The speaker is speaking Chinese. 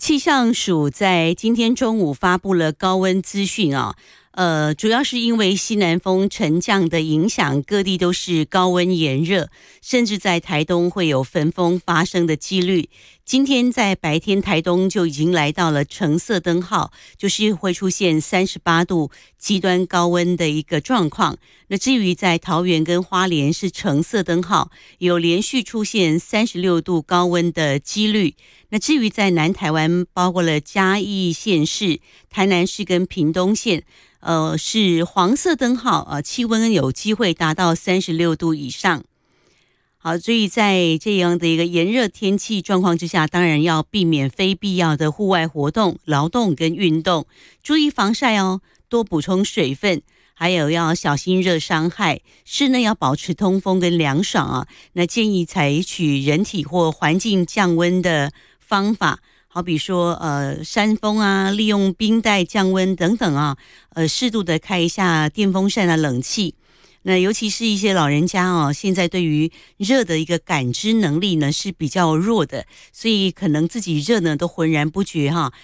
气象署在今天中午发布了高温资讯啊，主要是因为西南风沉降的影响，各地都是高温炎热，甚至在台东会有焚风发生的几率。今天在白天，台东就已经来到了橙色灯号，就是会出现38度极端高温的一个状况。那至于在桃园跟花莲是橙色灯号，有连续出现36度高温的几率。那至于在南台湾，包括了嘉义县市、台南市跟屏东县，是黄色灯号，气温有机会达到36度以上。好，所以在这样的一个炎热天气状况之下，当然要避免非必要的户外活动、劳动跟运动，注意防晒哦，多补充水分，还有要小心热伤害。室内要保持通风跟凉爽啊。那建议采取人体或环境降温的方法，好比说扇风啊，利用冰袋降温等等啊，适度的开一下电风扇啊、冷气。那尤其是一些老人家哦，现在对于热的一个感知能力呢是比较弱的，所以可能自己热呢都浑然不觉哈，